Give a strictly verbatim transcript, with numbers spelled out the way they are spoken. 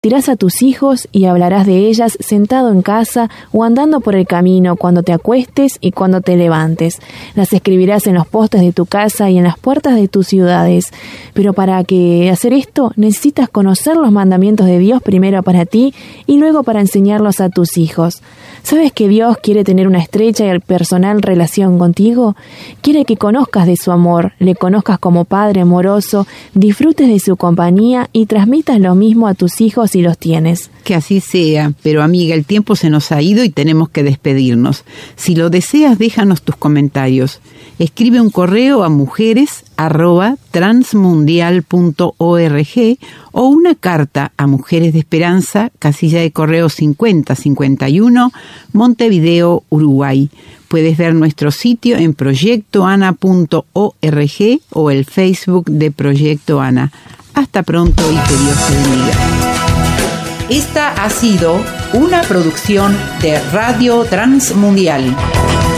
Dirás a tus hijos y hablarás de ellas sentado en casa o andando por el camino, cuando te acuestes y cuando te levantes. Las escribirás en los postes de tu casa y en las puertas de tus ciudades. Pero para que hacer esto necesitas conocer los mandamientos de Dios primero para ti y luego para enseñarlos a tus hijos. ¿Sabes que Dios quiere tener una estrecha y personal relación contigo? Quiere que conozcas de su amor, le conozcas como Padre amoroso, disfrutes de su compañía y transmitas lo mismo a tus hijos si los tienes. Que así sea, pero amiga, el tiempo se nos ha ido y tenemos que despedirnos. Si lo deseas, déjanos tus comentarios. Escribe un correo a mujeres arroba transmundial punto org o una carta a Mujeres de Esperanza, casilla de correo cincuenta cincuenta y uno, Montevideo, Uruguay. Puedes ver nuestro sitio en proyecto ana punto org o el Facebook de Proyecto Ana. Hasta pronto y que Dios te bendiga. Esta ha sido una producción de Radio Transmundial.